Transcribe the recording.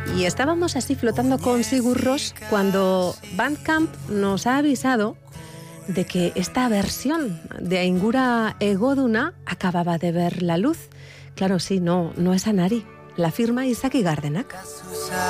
Y estábamos así flotando con Sigur Rós cuando Bandcamp nos ha avisado de que esta versión de Aingura Egoduna acababa de ver la luz. Claro, sí, no es Anari, la firma Izaki Gardenak.